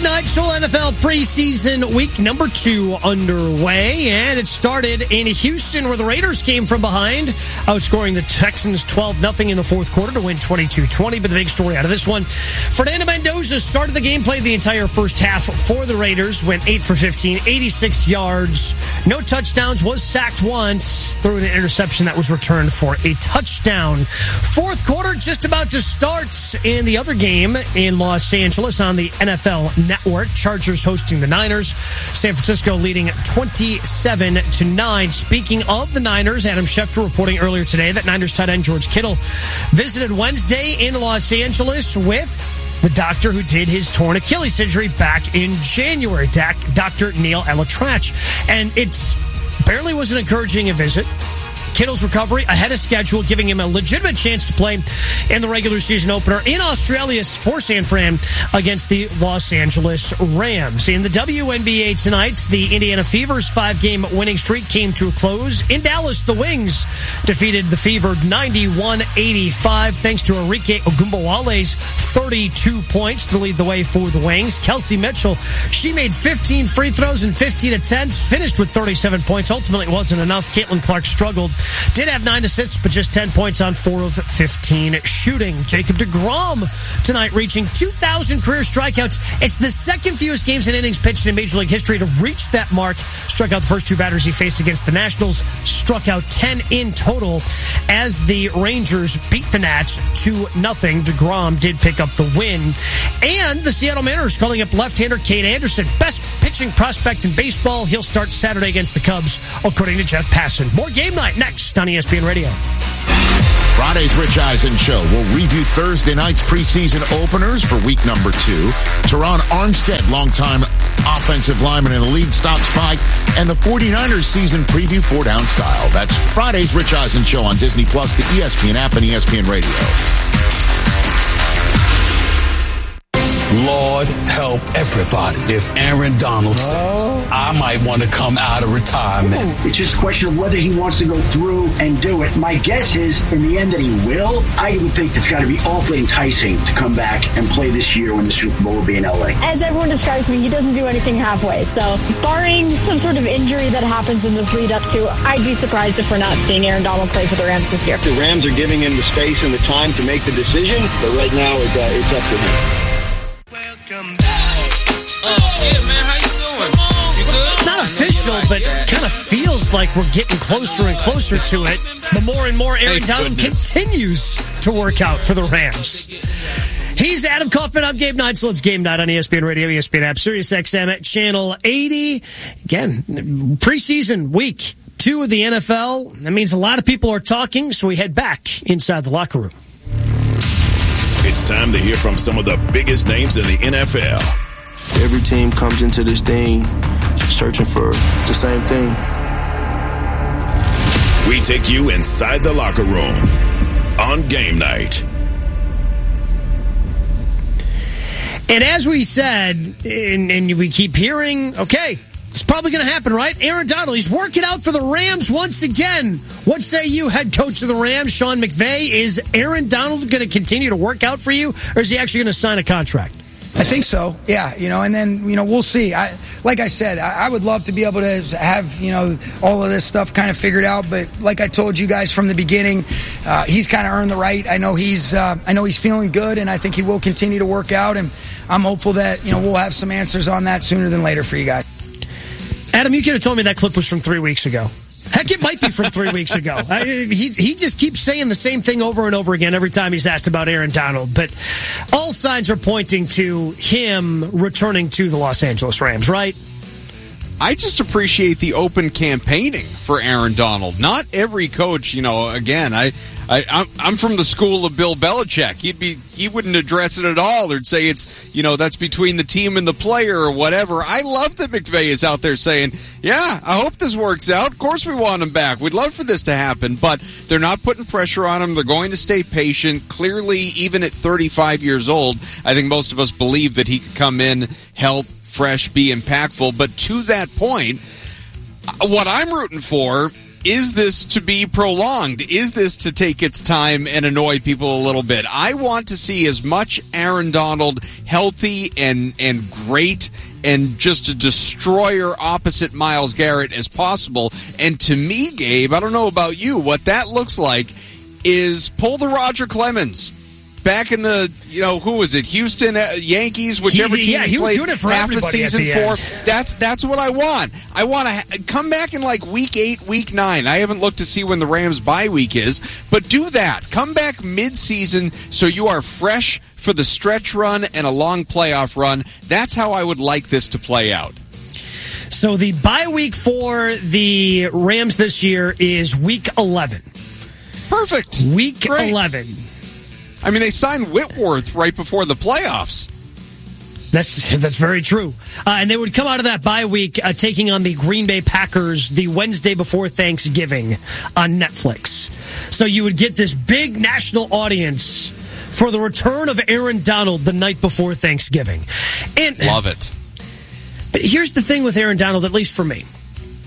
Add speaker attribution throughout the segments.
Speaker 1: Night, Soul NFL preseason week number 2 underway, and it started in Houston where the Raiders came from behind, outscoring the Texans 12-0 in the fourth quarter to win 22-20. But the big story out of this one, Fernando Mendoza started the game, played the entire first half for the Raiders, went 8 for 15, 86 yards, no touchdowns, was sacked once, threw an interception that was returned for a touchdown. Fourth quarter just about to start in the other game in Los Angeles on the NFL Network. Chargers hosting the Niners. San Francisco leading 27-9. Speaking of the Niners, Adam Schefter reporting earlier today that Niners tight end George Kittle visited Wednesday in Los Angeles with the doctor who did his torn Achilles injury back in January, Dr. Neil ElAttrache. And it's apparently was an encouraging visit. Kittle's recovery ahead of schedule, giving him a legitimate chance to play in the regular season opener in Australia for San Fran against the Los Angeles Rams. In the WNBA tonight, the Indiana Fever's 5-game winning streak came to a close. In Dallas, the Wings defeated the Fever 91-85 thanks to Enrique Ogunbowale's 32 points to lead the way for the Wings. Kelsey Mitchell, she made 15 free throws and 15 attempts, finished with 37 points. Ultimately, it wasn't enough. Caitlin Clark struggled. Did have 9 assists, but just 10 points on 4 of 15 shooting. Jacob deGrom tonight reaching 2,000 career strikeouts. It's the second fewest games and innings pitched in Major League history to reach that mark. Struck out the first 2 batters he faced against the Nationals. Struck out 10 in total as the Rangers beat the Nats 2-0. DeGrom did pick up the win. And the Seattle Mariners calling up left-hander Kate Anderson. Best pitching prospect in baseball. He'll start Saturday against the Cubs, according to Jeff Passan. More Game Night next on ESPN Radio.
Speaker 2: Friday's Rich Eisen Show will review Thursday night's preseason openers for week number 2. Teron Armstead, longtime offensive lineman in the league, stops by, and the 49ers season preview 4-down style. That's Friday's Rich Eisen Show on Disney+, the ESPN app, and ESPN Radio.
Speaker 3: Lord help everybody. If Aaron Donald says, I might want to come out of retirement.
Speaker 4: It's just a question of whether he wants to go through and do it. My guess is, in the end, that he will. I would think it's got to be awfully enticing to come back and play this year when the Super Bowl will be in L.A.
Speaker 5: As everyone describes me, he doesn't do anything halfway. So, barring some sort of injury that happens in this lead up to, I'd be surprised if we're not seeing Aaron Donald play for the Rams this year.
Speaker 6: The Rams are giving him the space and the time to make the decision, but right now it's up to him.
Speaker 7: Welcome back. Yeah, man, how you doing? You good?
Speaker 1: It's not official, but kind of feels like we're getting closer and closer to it. The more and more Aaron Donald continues to work out for the Rams. He's Adam Kaufman. I'm Gabe Knight. So it's Game Night on ESPN Radio, ESPN app, Sirius XM at Channel 80. Again, preseason week 2 of the NFL. That means a lot of people are talking, so we head back inside the locker room.
Speaker 8: It's time to hear from some of the biggest names in the NFL.
Speaker 9: Every team comes into this thing searching for the same thing.
Speaker 8: We take you inside the locker room on Game Night.
Speaker 1: And as we said, and we keep hearing, okay, it's probably going to happen, right? Aaron Donald, he's working out for the Rams once again. What say you, head coach of the Rams, Sean McVay? Is Aaron Donald going to continue to work out for you, or is he actually going to sign a contract?
Speaker 10: I think so, yeah. And then, we'll see. Like I said, I would love to be able to have, all of this stuff kind of figured out. But like I told you guys from the beginning, he's kind of earned the right. I know he's feeling good, and I think he will continue to work out. And I'm hopeful that, we'll have some answers on that sooner than later for you guys.
Speaker 1: Adam, you could have told me that clip was from 3 weeks ago. Heck, it might be from 3 weeks ago. He just keeps saying the same thing over and over again every time he's asked about Aaron Donald. But all signs are pointing to him returning to the Los Angeles Rams, right?
Speaker 11: I just appreciate the open campaigning for Aaron Donald. Not every coach, again, I'm from the school of Bill Belichick. He wouldn't address it at all. Or say it's, that's between the team and the player or whatever. I love that McVay is out there saying, yeah, I hope this works out. Of course we want him back. We'd love for this to happen. But they're not putting pressure on him. They're going to stay patient. Clearly, even at 35 years old, I think most of us believe that he could come in, help, fresh, be impactful. But to that point, what I'm rooting for is this to be prolonged? Is this to take its time and annoy people a little bit? I want to see as much Aaron Donald healthy and great and just a destroyer opposite Myles Garrett as possible. And to me, Gabe, I don't know about you, what that looks like is pull the Roger Clemens. Back in the, who was it? Houston Yankees, whichever team he played
Speaker 1: doing it for
Speaker 11: half a season for.
Speaker 1: End.
Speaker 11: That's what I want. I want to come back in like week 8, week 9. I haven't looked to see when the Rams bye week is, but do that. Come back mid-season so you are fresh for the stretch run and a long playoff run. That's how I would like this to play out.
Speaker 1: So the bye week for the Rams this year is week 11.
Speaker 11: Perfect.
Speaker 1: Week
Speaker 11: Great.
Speaker 1: 11.
Speaker 11: I mean, they signed Whitworth right before the playoffs.
Speaker 1: That's very true. And they would come out of that bye week taking on the Green Bay Packers the Wednesday before Thanksgiving on Netflix. So you would get this big national audience for the return of Aaron Donald the night before Thanksgiving. And
Speaker 11: love it.
Speaker 1: But here's the thing with Aaron Donald, at least for me.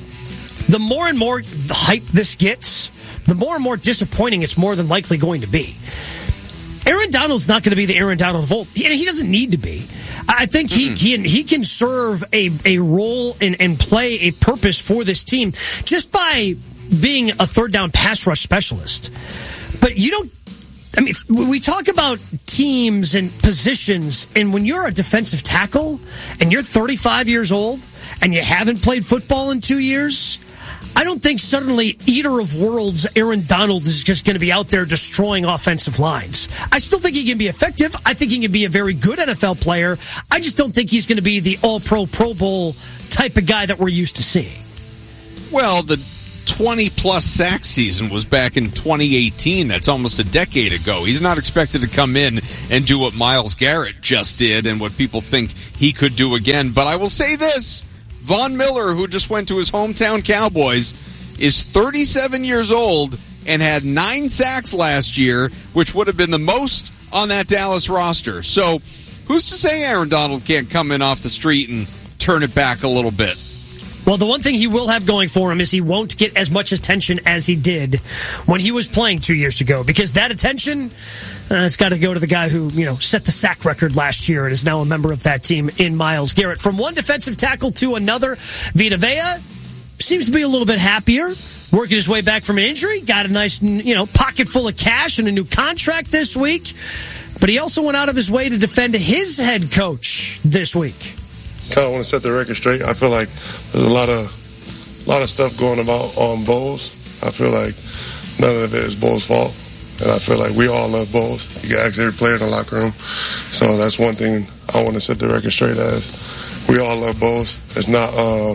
Speaker 1: The more and more hype this gets, the more and more disappointing it's more than likely going to be. Aaron Donald's not going to be the Aaron Donald of old. He doesn't need to be. I think he can serve a role and play a purpose for this team just by being a third down pass rush specialist. But you don't. I mean, we talk about teams and positions, and when you're a defensive tackle and you're 35 years old and you haven't played football in 2 years, I don't think suddenly Eater of Worlds Aaron Donald is just going to be out there destroying offensive lines. I still think he can be effective. I think he can be a very good NFL player. I just don't think he's going to be the all-pro, Pro Bowl type of guy that we're used to seeing.
Speaker 11: Well, the 20-plus sack season was back in 2018. That's almost a decade ago. He's not expected to come in and do what Myles Garrett just did and what people think he could do again. But I will say this. Von Miller, who just went to his hometown Cowboys, is 37 years old and had 9 sacks last year, which would have been the most on that Dallas roster. So who's to say Aaron Donald can't come in off the street and turn it back a little bit?
Speaker 1: Well, the one thing he will have going for him is he won't get as much attention as he did when he was playing 2 years ago, because that attention, it's got to go to the guy who, set the sack record last year and is now a member of that team in Myles Garrett. From one defensive tackle to another, Vita Vea seems to be a little bit happier, working his way back from an injury, got a nice, pocket full of cash and a new contract this week, but he also went out of his way to defend his head coach this week.
Speaker 12: Kind of want to set the record straight. I feel like there's a lot of stuff going about on Bowles. I feel like none of it is Bowles' fault, and I feel like we all love Bowles. You can ask every player in the locker room. So that's one thing I want to set the record straight as. We all love Bowles. It's not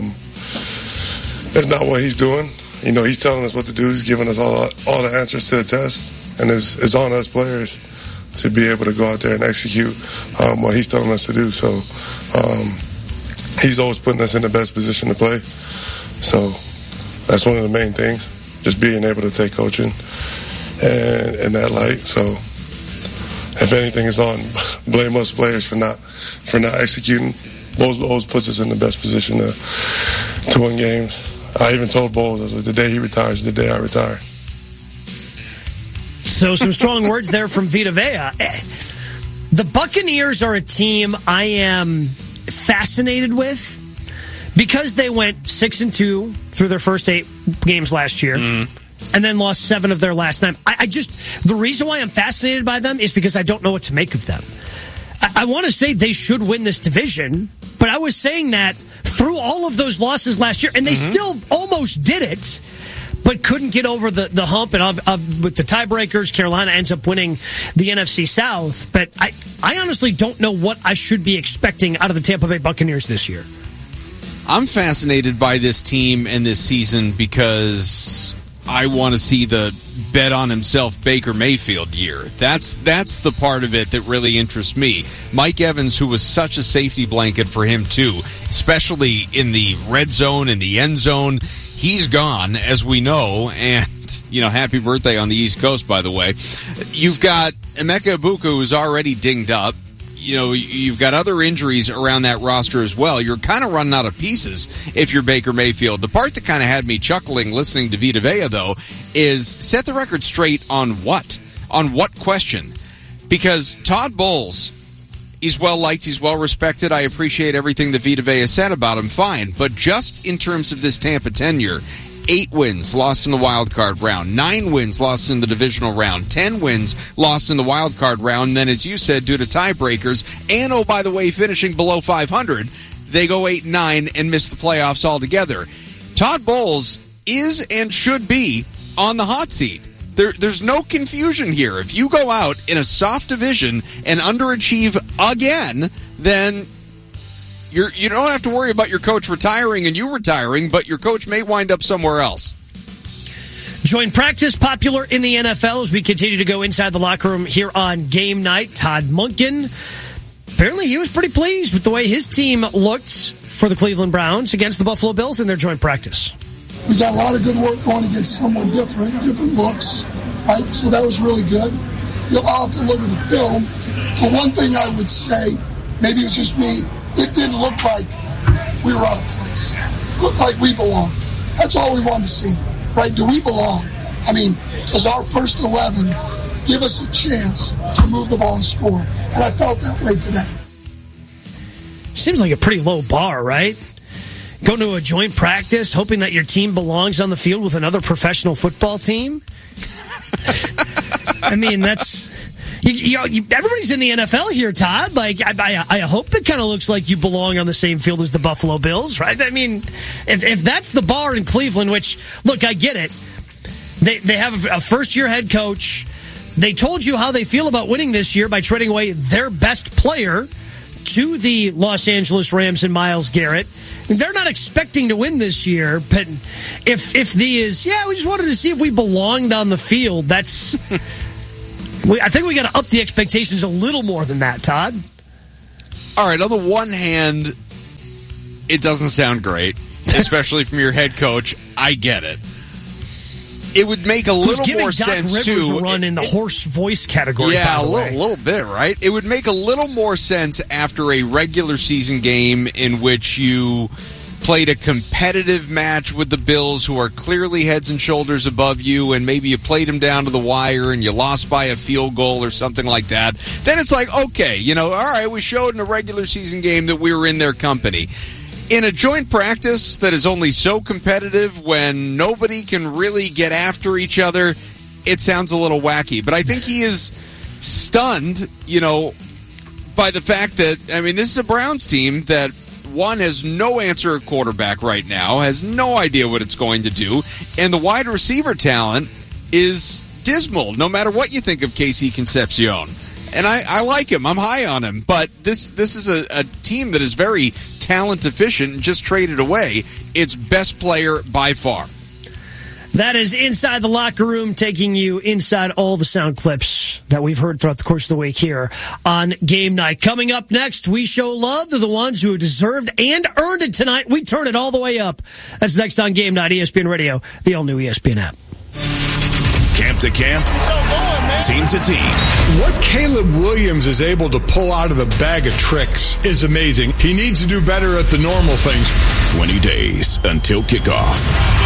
Speaker 12: what he's doing. He's telling us what to do. He's giving us all the answers to the test, and it's on us players to be able to go out there and execute what he's telling us to do. So. He's always putting us in the best position to play. So that's one of the main things, just being able to take coaching and in that light. So if anything is on, blame us players for not executing. Bowles always puts us in the best position to win games. I even told Bowles, I was like, the day he retires, the day I retire.
Speaker 1: So some strong words there from Vita Vea. The Buccaneers are a team I am fascinated with because they went 6-2 through their first 8 games last year and then lost 7 of their last 9. The reason why I'm fascinated by them is because I don't know what to make of them. I want to say they should win this division, but I was saying that through all of those losses last year, and they still almost did it, but couldn't get over the hump. And with the tiebreakers, Carolina ends up winning the NFC South. But I honestly don't know what I should be expecting out of the Tampa Bay Buccaneers this year.
Speaker 11: I'm fascinated by this team and this season because I want to see the bet on himself Baker Mayfield year. That's the part of it that really interests me. Mike Evans, who was such a safety blanket for him too, especially in the red zone and the end zone. He's gone, as we know, and, happy birthday on the East Coast, by the way. You've got Emeka Egbuka, who's already dinged up. you've got other injuries around that roster as well. You're kind of running out of pieces if you're Baker Mayfield. The part that kind of had me chuckling listening to Vita Vea, though, is set the record straight on what? On what question? Because Todd Bowles, he's well-liked, he's well-respected. I appreciate everything that Vita Vea said about him, fine. But just in terms of this Tampa tenure, 8 wins lost in the wild card round, 9 wins lost in the divisional round, 10 wins lost in the wild card round, and then, as you said, due to tiebreakers, and, oh, by the way, finishing below 500, they go 8-9 and miss the playoffs altogether. Todd Bowles is and should be on the hot seat. There's no confusion here. If you go out in a soft division and underachieve again, then you don't have to worry about your coach retiring and you retiring, but your coach may wind up somewhere else.
Speaker 1: Joint practice popular in the NFL as we continue to go inside the locker room here on Game Night. Todd Monken, apparently he was pretty pleased with the way his team looked for the Cleveland Browns against the Buffalo Bills in their joint practice.
Speaker 13: We got a lot of good work going against someone different looks, right? So that was really good. You'll have to look at the film. The one thing I would say, maybe it was just me, it didn't look like we were out of place. It looked like we belong. That's all we wanted to see, right? Do we belong? I mean, does our first 11 give us a chance to move the ball and score? And I felt that way today.
Speaker 1: Seems like a pretty low bar, right? Go to a joint practice hoping that your team belongs on the field with another professional football team? I mean, that's... everybody's in the NFL here, Todd. Like, I hope it kind of looks like you belong on the same field as the Buffalo Bills, right? I mean, if that's the bar in Cleveland, which, look, I get it. They have a first-year head coach. They told you how they feel about winning this year by trading away their best player to the Los Angeles Rams and Myles Garrett. They're not expecting to win this year, but if the is, we just wanted to see if we belonged on the field, that's... I think we got to up the expectations a little more than that, Todd.
Speaker 11: All right, on the one hand, it doesn't sound great, especially from your head coach. I get it. It would make a little more sense,
Speaker 1: Doc Rivers
Speaker 11: too.
Speaker 1: A run in the hoarse voice category,
Speaker 11: yeah,
Speaker 1: by the way.
Speaker 11: A little bit, right? It would make a little more sense after a regular season game in which you played a competitive match with the Bills, who are clearly heads and shoulders above you, and maybe you played them down to the wire and you lost by a field goal or something like that. Then it's like, okay, all right, we showed in a regular season game that we were in their company. In a joint practice that is only so competitive when nobody can really get after each other, it sounds a little wacky. But I think he is stunned, by the fact that, this is a Browns team that, one, has no answer at quarterback right now, has no idea what it's going to do, and the wide receiver talent is dismal, no matter what you think of Casey Concepcion. And I like him. I'm high on him. But this is a team that is very talent deficient and just traded away its best player by far.
Speaker 1: That is Inside the Locker Room, taking you inside all the sound clips that we've heard throughout the course of the week here on Game Night. Coming up next, we show love to the ones who have deserved and earned it tonight. We turn it all the way up. That's next on Game Night, ESPN Radio, the all-new ESPN app.
Speaker 8: Camp to camp, team to team.
Speaker 14: What Caleb Williams is able to pull out of the bag of tricks is amazing. He needs to do better at the normal things.
Speaker 8: 20 days until kickoff.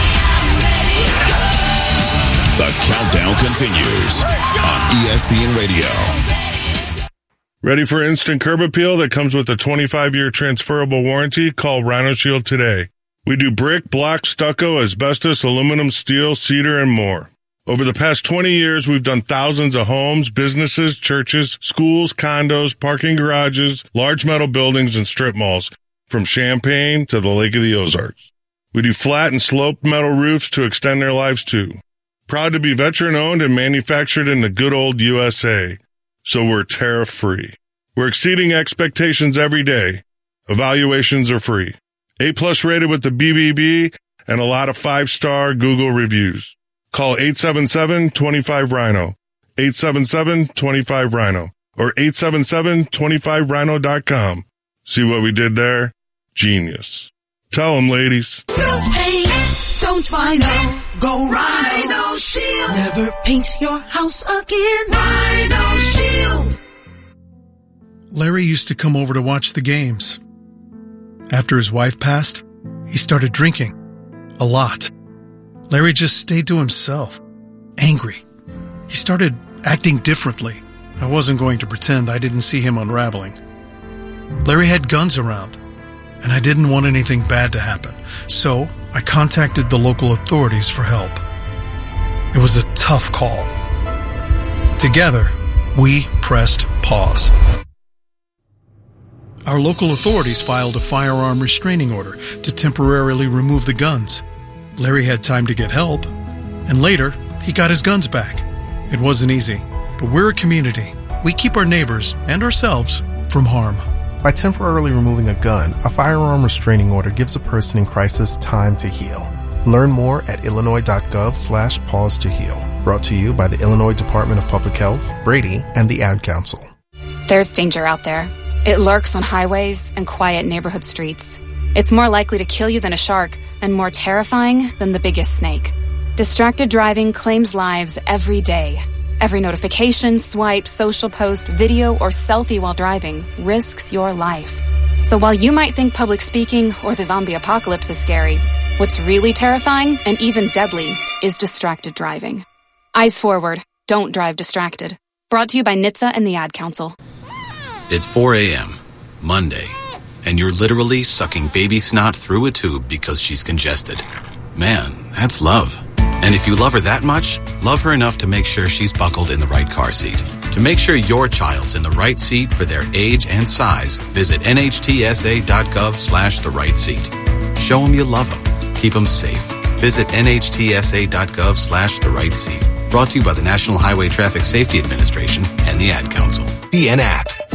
Speaker 8: The countdown continues on ESPN Radio.
Speaker 15: Ready for instant curb appeal that comes with a 25-year transferable warranty? Call Rhino Shield today. We do brick, block, stucco, asbestos, aluminum, steel, cedar, and more. Over the past 20 years, we've done thousands of homes, businesses, churches, schools, condos, parking garages, large metal buildings, and strip malls, from Champaign to the Lake of the Ozarks. We do flat and sloped metal roofs to extend their lives too. Proud to be veteran-owned and manufactured in the good old USA. So we're tariff-free. We're exceeding expectations every day. Evaluations are free. A+ rated with the BBB and a lot of 5-star Google reviews. Call 877-25-RHINO, 877-25-RHINO, or 877-25rhino.com. See what we did there? Genius. Tell them, ladies.
Speaker 16: Don't paint, don't Rhino. Go Rhino Shield. Never paint your house again. Rhino Shield.
Speaker 17: Larry used to come over to watch the games. After his wife passed, he started drinking. A lot. Larry just stayed to himself. Angry. He started acting differently. I wasn't going to pretend I didn't see him unraveling. Larry had guns around, and I didn't want anything bad to happen. So I contacted the local authorities for help. It was a tough call. Together, we pressed pause. Our local authorities filed a firearm restraining order to temporarily remove the guns. Larry had time to get help, and later, he got his guns back. It wasn't easy, but we're a community. We keep our neighbors and ourselves from harm.
Speaker 18: By temporarily removing a gun, a firearm restraining order gives a person in crisis time to heal. Learn more at illinois.gov/pause to heal. Brought to you by the Illinois Department of Public Health, Brady, and the Ad Council.
Speaker 19: There's danger out there. It lurks on highways and quiet neighborhood streets. It's more likely to kill you than a shark, and more terrifying than the biggest snake. Distracted driving claims lives every day. Every notification, swipe, social post, video, or selfie while driving risks your life. So while you might think public speaking or the zombie apocalypse is scary, what's really terrifying and even deadly is distracted driving. Eyes forward. Don't drive distracted. Brought to you by NHTSA and the Ad Council.
Speaker 20: It's 4 a.m., Monday, and you're literally sucking baby snot through a tube because she's congested. Man, that's love. And if you love her that much, love her enough to make sure she's buckled in the right car seat. To make sure your child's in the right seat for their age and size, visit nhtsa.gov/the right seat. Show them you love them. Keep them safe. Visit nhtsa.gov/the right seat. Brought to you by the National Highway Traffic Safety Administration and the Ad Council.
Speaker 21: Be an app.